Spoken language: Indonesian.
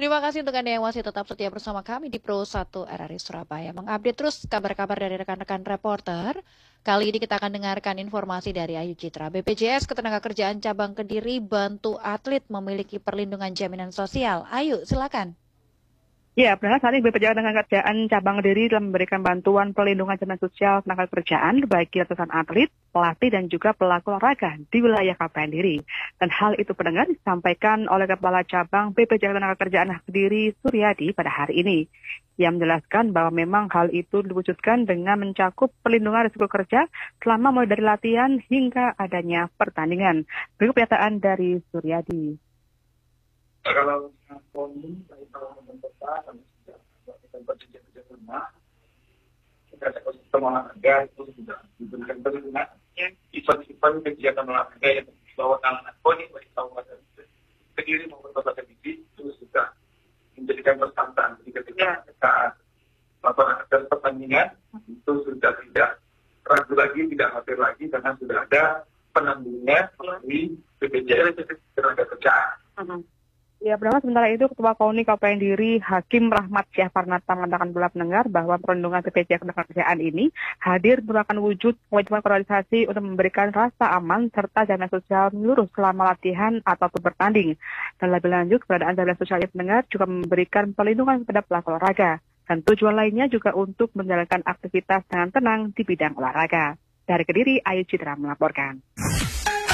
Terima kasih untuk Anda yang masih tetap setia bersama kami di Pro 1 RRI Surabaya. Mengupdate terus kabar-kabar dari rekan-rekan reporter. Kali ini kita akan dengarkan informasi dari Ayu Citra. BPJS Ketenagakerjaan Cabang Kediri bantu atlet memiliki perlindungan jaminan sosial. Ayu, silakan. Ya, benar saat ini BPJS Ketenagakerjaan Cabang Kediri telah memberikan bantuan perlindungan jaminan sosial ketenagakerjaan bagi ratusan atlet, pelatih, dan juga pelaku olahraga di wilayah KPN Kediri. Dan hal itu pendengar disampaikan oleh Kepala Cabang BPJS Ketenagakerjaan Kediri Suryadi pada hari ini. Ia menjelaskan bahwa memang hal itu diwujudkan dengan mencakup perlindungan risiko kerja selama mulai dari latihan hingga adanya pertandingan. Berikut pernyataan dari Suryadi. Kalau poni, kalau pemerintah, kami sudah melakukan perjanjian rumah, kita ekosistem olahraga itu sudah diberikan perlindungan. Event-event kegiatan olahraga yang dibawa tangan poni, baik kabupaten Kediri maupun kota Kediri itu sudah menjadikan persyaratan. Jadi ketika saat melakukan pertandingan itu sudah tidak ragu lagi, tidak khawatir lagi karena sudah ada penangguhnya melalui BPJS Ketenagakerjaan. Ya, benar. Sementara itu, Ketua KONI KPN Kediri Hakim Rahmat Syahparnata mengatakan pula pendengar bahwa perlindungan BPJS Ketenagakerjaan ini hadir merupakan wujud kewajiban organisasi untuk memberikan rasa aman serta jaminan sosial menyeluruh selama latihan ataupun bertanding. Dan lebih lanjut, keberadaan jaminan sosial ini pendengar juga memberikan perlindungan kepada pelaku olahraga. Dan tujuan lainnya juga untuk menjalankan aktivitas dengan tenang di bidang olahraga. Dari Kediri, Ayu Citra melaporkan.